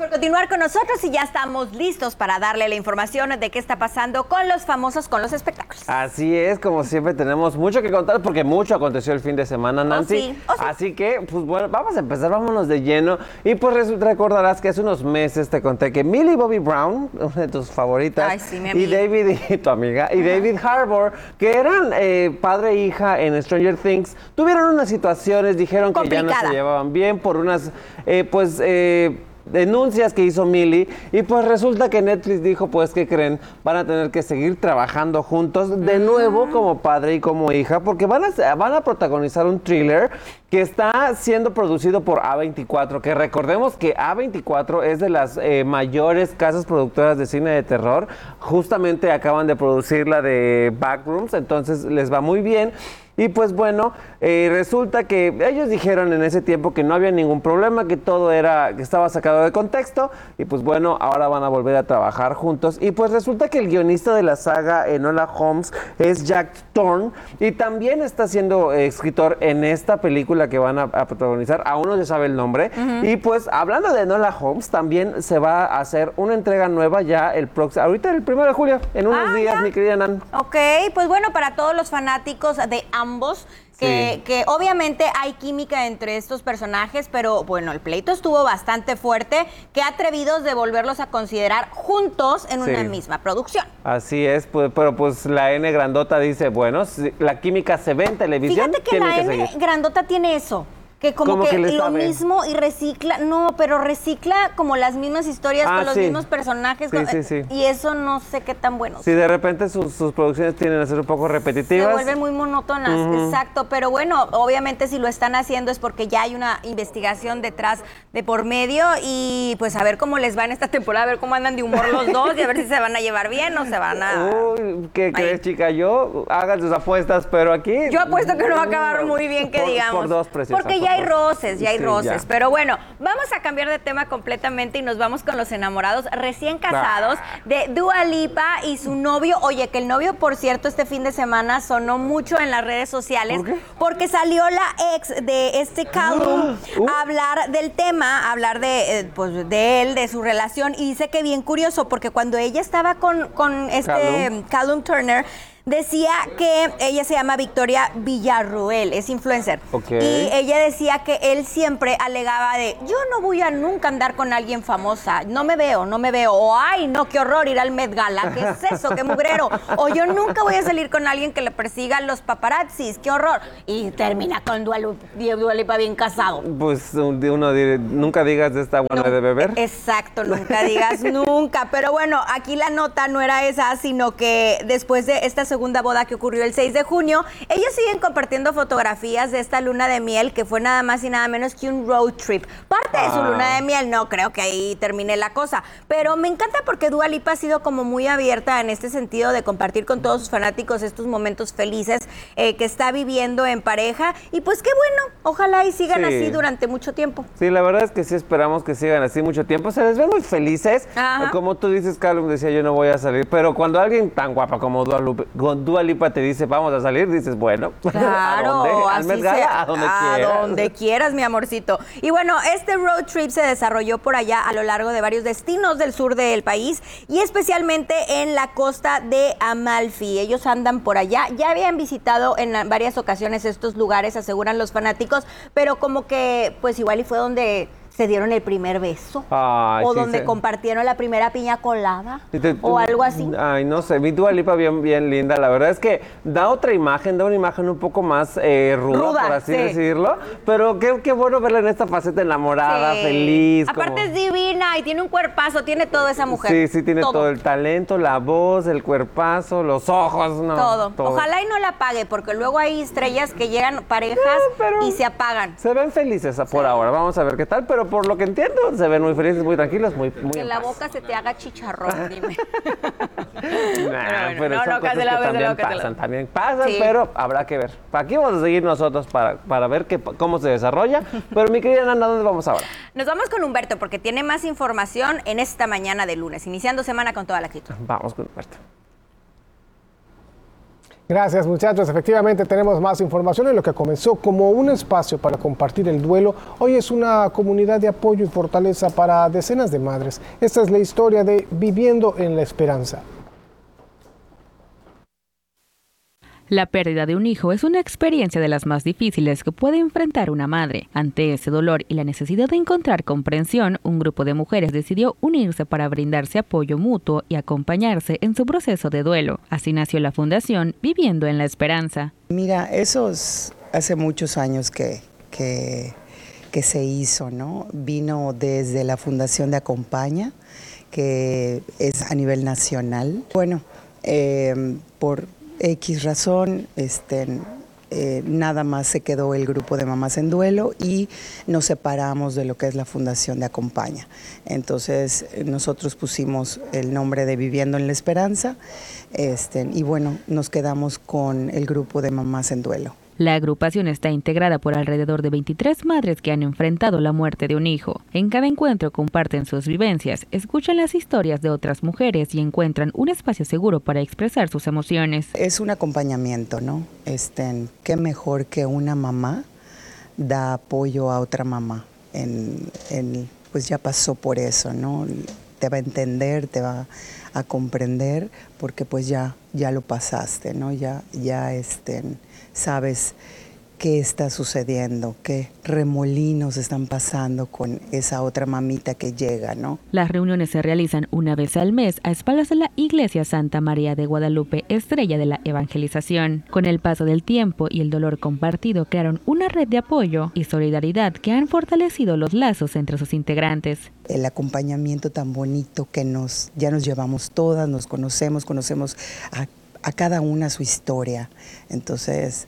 por continuar con nosotros y ya estamos listos para darle la información de qué está pasando con los famosos, con los espectáculos. Así es, como siempre tenemos mucho que contar porque mucho aconteció el fin de semana, Nancy. Sí. Así que, pues bueno, vamos a empezar, vámonos de lleno. Y pues recordarás que hace unos meses te conté que Millie Bobby Brown, una de tus favoritas, ay, sí, mi amiga. y David, y tu amiga, y David Harbour, que eran padre e hija en Stranger Things, tuvieron unas situaciones, dijeron que ya no se llevaban bien por unas, denuncias que hizo Millie, y pues resulta que Netflix dijo, pues, ¿qué creen? Van a tener que seguir trabajando juntos de nuevo como padre y como hija, porque van a protagonizar un thriller que está siendo producido por A24, que recordemos que A24 es de las mayores casas productoras de cine de terror. Justamente acaban de producir la de Backrooms, entonces les va muy bien. Y pues bueno, resulta que ellos dijeron en ese tiempo que no había ningún problema, que todo que estaba sacado de contexto, y pues bueno, ahora van a volver a trabajar juntos. Y pues resulta que el guionista de la saga Enola Holmes es Jack Thorne, y también está siendo escritor en esta película que van a protagonizar, aún no se sabe el nombre. Y pues hablando de Enola Holmes, también se va a hacer una entrega nueva ya ahorita el 1 de julio, en unos días, mi querida Nan. Ok, pues bueno, para todos los fanáticos de ambos, que obviamente hay química entre estos personajes, pero bueno, el pleito estuvo bastante fuerte. Qué atrevidos de volverlos a considerar juntos en una misma producción. Así es, pero pues la N grandota dice, bueno, si la química se ve en televisión. Fíjate que la N grandota tiene eso. Que como que lo mismo y recicla, pero recicla como las mismas historias con los mismos personajes. Sí. Y eso no sé qué tan bueno. Sí, de repente sus producciones tienden a ser un poco repetitivas. Se vuelven muy monótonas, exacto. Pero bueno, obviamente si lo están haciendo es porque ya hay una investigación detrás de por medio y pues a ver cómo les va en esta temporada, a ver cómo andan de humor los dos y a ver si se van a llevar bien o se van a... Uy, ¿qué crees, chica? Hagan sus apuestas, pero aquí... Yo apuesto que no va a acabar muy bien, que digamos. Por dos precios. Porque ya hay roces, ya. Pero bueno, vamos a cambiar de tema completamente y nos vamos con los enamorados recién casados de Dua Lipa y su novio. Oye, que el novio, por cierto, este fin de semana sonó mucho en las redes sociales porque salió la ex de este Callum a hablar del tema, a hablar de él, de su relación, y dice que bien curioso porque cuando ella estaba con Callum Turner, decía que ella se llama Victoria Villarroel, es influencer. Y ella decía que él siempre alegaba de, yo no voy a nunca andar con alguien famosa, no me veo. O, ay, no, qué horror ir al Met Gala, ¿qué es eso? Qué mugrero. O yo nunca voy a salir con alguien que le persigan los paparazzis, qué horror. Y termina con Dua Lipa bien casado. Pues uno dice, nunca digas de esta agua no he de beber. Exacto, nunca digas nunca. Pero bueno, aquí la nota no era esa, sino que después de esta segunda boda que ocurrió el 6 de junio, ellos siguen compartiendo fotografías de esta luna de miel que fue nada más y nada menos que un road trip. Parte de su luna de miel, no creo que ahí termine la cosa, pero me encanta porque Dua Lipa ha sido como muy abierta en este sentido de compartir con todos sus fanáticos estos momentos felices que está viviendo en pareja, y pues qué bueno, ojalá y sigan así durante mucho tiempo. Sí, la verdad es que sí esperamos que sigan así mucho tiempo, se les ven muy felices. Como tú dices, Callum decía, yo no voy a salir, pero cuando alguien tan guapa como Dua Lipa te dice, vamos a salir, dices, bueno, claro, ¿a dónde? ¿Al Met Gala? A donde quieras. A donde quieras, mi amorcito. Y bueno, este road trip se desarrolló por allá a lo largo de varios destinos del sur del país y especialmente en la costa de Amalfi. Ellos andan por allá, ya habían visitado en varias ocasiones estos lugares, aseguran los fanáticos, pero como que pues igual y fue donde se dieron el primer beso, o donde compartieron la primera piña colada, o algo así. Ay, no sé, vi Dua Lipa bien linda, la verdad es que da una imagen un poco más ruda, por así decirlo, pero qué bueno verla en esta faceta enamorada, feliz. Aparte es divina y tiene un cuerpazo, tiene todo esa mujer. Sí, tiene todo el talento, la voz, el cuerpazo, los ojos, todo. Ojalá y no la pague, porque luego hay estrellas que llegan parejas y se apagan. Se ven felices por ahora, vamos a ver qué tal, pero por lo que entiendo, se ven muy felices, muy tranquilos, muy que en la boca se te haga chicharrón, dime. Pero son cosas que también pasan, pero habrá que ver. Aquí vamos a seguir nosotros para ver cómo se desarrolla. Pero mi querida Nanda, ¿dónde vamos ahora? Nos vamos con Humberto, porque tiene más información en esta mañana de lunes, iniciando semana con toda la actitud. Vamos con Humberto. Gracias, muchachos. Efectivamente tenemos más información en lo que comenzó como un espacio para compartir el duelo. Hoy es una comunidad de apoyo y fortaleza para decenas de madres. Esta es la historia de Viviendo en la Esperanza. La pérdida de un hijo es una experiencia de las más difíciles que puede enfrentar una madre. Ante ese dolor y la necesidad de encontrar comprensión, un grupo de mujeres decidió unirse para brindarse apoyo mutuo y acompañarse en su proceso de duelo. Así nació la fundación Viviendo en la Esperanza. Mira, eso es hace muchos años que se hizo, ¿no? Vino desde la Fundación de Acompaña, que es a nivel nacional. Bueno, por X razón, nada más se quedó el grupo de mamás en duelo y nos separamos de lo que es la Fundación de Acompaña. Entonces nosotros pusimos el nombre de Viviendo en la Esperanza y bueno, nos quedamos con el grupo de mamás en duelo. La agrupación está integrada por alrededor de 23 madres que han enfrentado la muerte de un hijo. En cada encuentro comparten sus vivencias, escuchan las historias de otras mujeres y encuentran un espacio seguro para expresar sus emociones. Es un acompañamiento, ¿no? Qué mejor que una mamá da apoyo a otra mamá. Pues ya pasó por eso, ¿no? Te va a entender, te va a comprender, porque pues ya lo pasaste, ¿no? Ya sabes qué está sucediendo, qué remolinos están pasando con esa otra mamita que llega, ¿no? Las reuniones se realizan una vez al mes a espaldas de la Iglesia Santa María de Guadalupe, estrella de la evangelización. Con el paso del tiempo y el dolor compartido, crearon una red de apoyo y solidaridad que han fortalecido los lazos entre sus integrantes. El acompañamiento tan bonito que ya nos llevamos todas, nos conocemos a cada una su historia. Entonces,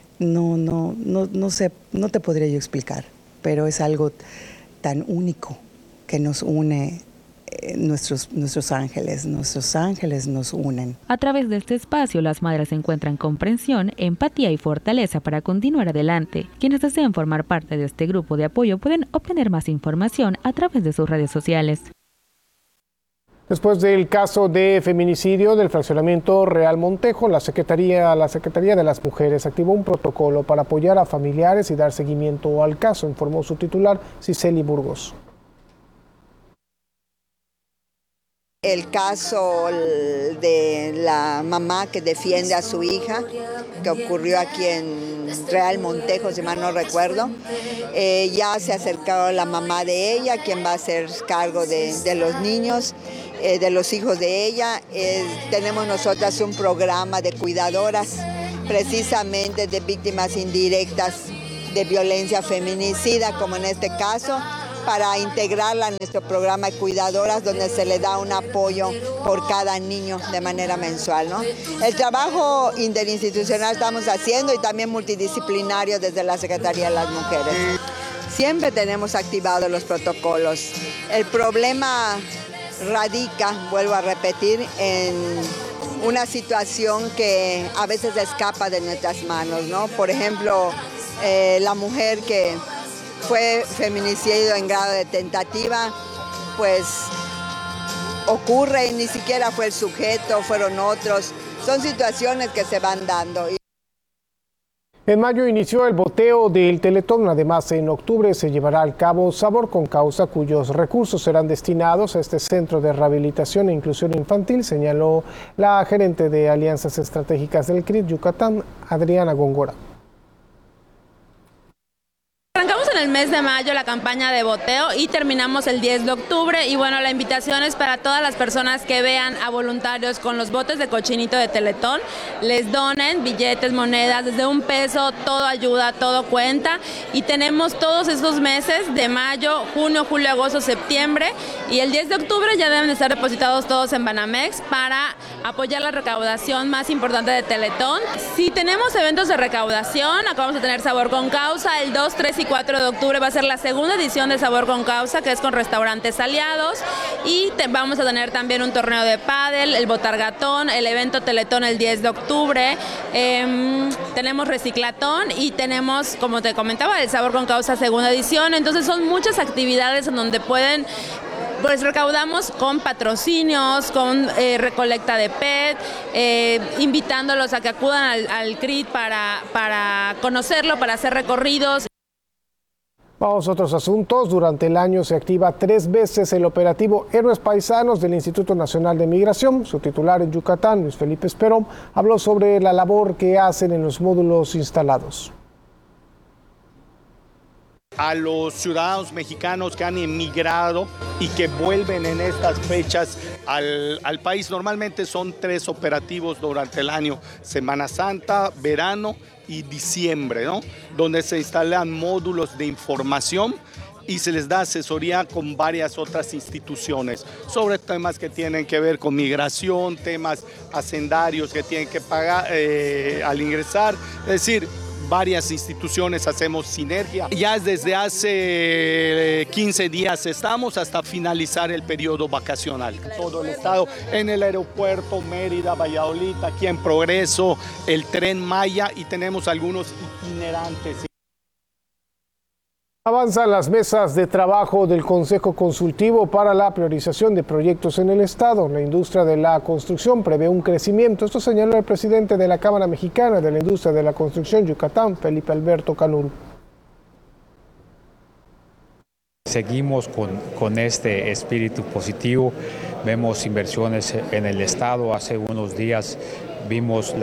no sé, no te podría yo explicar, pero es algo tan único que nos une. Nuestros ángeles nos unen. A través de este espacio, las madres encuentran comprensión, empatía y fortaleza para continuar adelante. Quienes deseen formar parte de este grupo de apoyo pueden obtener más información a través de sus redes sociales. Después del caso de feminicidio del fraccionamiento Real Montejo, la Secretaría de las Mujeres activó un protocolo para apoyar a familiares y dar seguimiento al caso, informó su titular, Cicely Burgos. El caso de la mamá que defiende a su hija, que ocurrió aquí en Real Montejo, si mal no recuerdo, ya se acercó la mamá de ella, quien va a hacer cargo de los niños, de los hijos de ella. Tenemos nosotras un programa de cuidadoras, precisamente de víctimas indirectas de violencia feminicida, como en este caso, para integrarla en nuestro programa de cuidadoras, donde se le da un apoyo por cada niño de manera mensual, ¿no? El trabajo interinstitucional estamos haciendo y también multidisciplinario desde la Secretaría de las Mujeres. Siempre tenemos activados los protocolos. El problema radica, vuelvo a repetir, en una situación que a veces escapa de nuestras manos, ¿no? Por ejemplo, la mujer que fue feminicidio en grado de tentativa, pues ocurre y ni siquiera fue el sujeto, fueron otros. Son situaciones que se van dando. En mayo inició el boteo del Teletón. Además, en octubre se llevará a cabo Sabor con Causa, cuyos recursos serán destinados a este centro de rehabilitación e inclusión infantil, señaló la gerente de Alianzas Estratégicas del CRIT Yucatán, Adriana Góngora. Arrancamos en el mes de mayo la campaña de boteo y terminamos el 10 de octubre y bueno, la invitación es para todas las personas que vean a voluntarios con los botes de cochinito de Teletón, les donen billetes, monedas, desde $1, todo ayuda, todo cuenta, y tenemos todos estos meses de mayo, junio, julio, agosto, septiembre, y el 10 de octubre ya deben de estar depositados todos en Banamex para apoyar la recaudación más importante de Teletón. Si tenemos eventos de recaudación, acá vamos a tener Sabor con Causa, el 2, 3 y 4 de octubre va a ser la segunda edición de Sabor con Causa, que es con restaurantes aliados, y vamos a tener también un torneo de pádel, el Botargatón, el evento Teletón el 10 de octubre, tenemos Reciclatón y tenemos, como te comentaba, el Sabor con Causa segunda edición. Entonces son muchas actividades en donde pueden pues recaudamos con patrocinios, con recolecta de PET, invitándolos a que acudan al CRIT para conocerlo, para hacer recorridos. Vamos a otros asuntos. Durante el año se activa 3 veces el operativo Héroes Paisanos del Instituto Nacional de Migración. Su titular en Yucatán, Luis Felipe Esperón, habló sobre la labor que hacen en los módulos instalados. A los ciudadanos mexicanos que han emigrado y que vuelven en estas fechas al país. Normalmente son 3 operativos durante el año: Semana Santa, verano y diciembre, ¿no? Donde se instalan módulos de información y se les da asesoría con varias otras instituciones sobre temas que tienen que ver con migración, temas hacendarios que tienen que pagar al ingresar, es decir, varias instituciones hacemos sinergia. Ya desde hace 15 días estamos hasta finalizar el periodo vacacional. Todo el estado, en el aeropuerto, Mérida, Valladolid, aquí en Progreso, el Tren Maya, y tenemos algunos itinerantes. Avanzan las mesas de trabajo del Consejo Consultivo para la priorización de proyectos en el Estado. La industria de la construcción prevé un crecimiento. Esto señaló el presidente de la Cámara Mexicana de la Industria de la Construcción, Yucatán, Felipe Alberto Canul. Seguimos con este espíritu positivo. Vemos inversiones en el Estado. Hace unos días vimos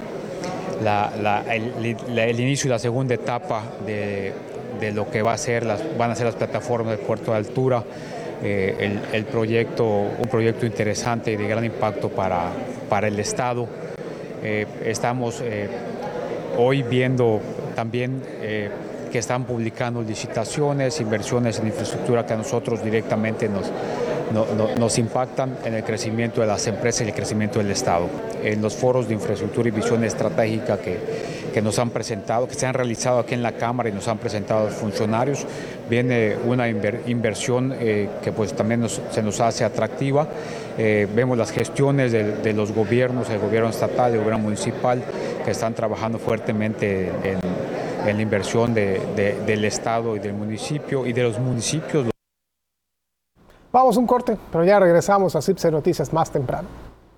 el inicio y la segunda etapa de lo que van a ser las plataformas de puerto de altura, un proyecto interesante y de gran impacto para el Estado. Estamos hoy viendo también que están publicando licitaciones, inversiones en infraestructura que a nosotros directamente nos impactan en el crecimiento de las empresas y el crecimiento del Estado. En los foros de infraestructura y visión estratégica que nos han presentado, que se han realizado aquí en la Cámara y nos han presentado los funcionarios, viene una inversión que pues también se nos hace atractiva. Vemos las gestiones de los gobiernos, el gobierno estatal, el gobierno municipal, que están trabajando fuertemente en la inversión del Estado y del municipio y de los municipios. Vamos a un corte, pero ya regresamos a CIPSE Noticias más temprano.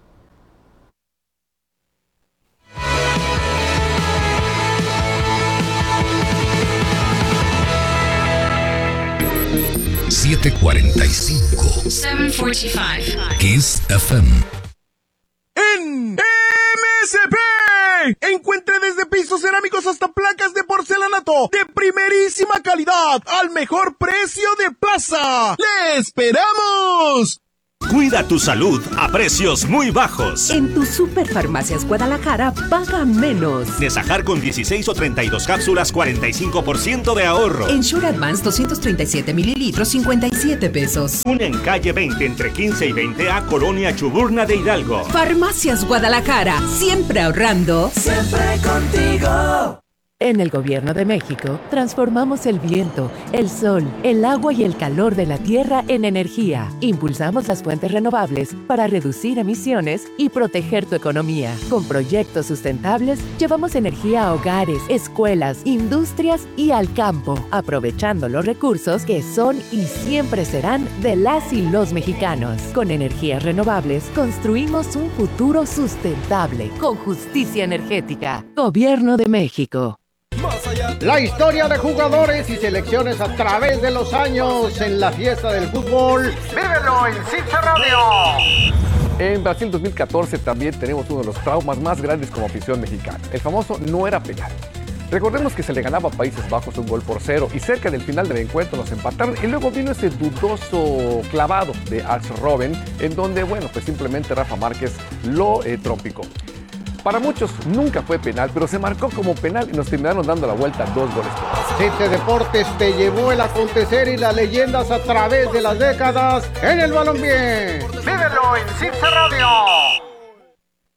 $7:45. Kiss FM. En MSP. Encuentre desde pisos cerámicos hasta placas de porcelanato de primerísima calidad al mejor precio de plaza. ¡Le esperamos! Cuida tu salud a precios muy bajos. En tu Superfarmacias Guadalajara paga menos. Nesajar con 16 o 32 cápsulas, 45% de ahorro. Ensure Advance 237 mililitros, 57 pesos. Una en calle 20 entre 15 y 20A, Colonia Chuburna de Hidalgo. Farmacias Guadalajara, siempre ahorrando. Siempre contigo. En el Gobierno de México, transformamos el viento, el sol, el agua y el calor de la tierra en energía. Impulsamos las fuentes renovables para reducir emisiones y proteger tu economía. Con proyectos sustentables, llevamos energía a hogares, escuelas, industrias y al campo, aprovechando los recursos que son y siempre serán de las y los mexicanos. Con energías renovables, construimos un futuro sustentable, con justicia energética. Gobierno de México. La historia de jugadores y selecciones a través de los años en la fiesta del fútbol. ¡Vívelo en CIPSE Radio! En Brasil 2014 también tenemos uno de los traumas más grandes como afición mexicana. El famoso no era penal. Recordemos que se le ganaba a Países Bajos 1-0 y cerca del final del encuentro nos empataron y luego vino ese dudoso clavado de Ars Robben en donde, bueno, pues simplemente Rafa Márquez lo tropicó. Para muchos nunca fue penal, pero se marcó como penal y nos terminaron dando la vuelta 2 goles. CIPSE Deportes te llevó el acontecer y las leyendas a través de las décadas en el balompié. ¡Vívelo en CIPSE Radio!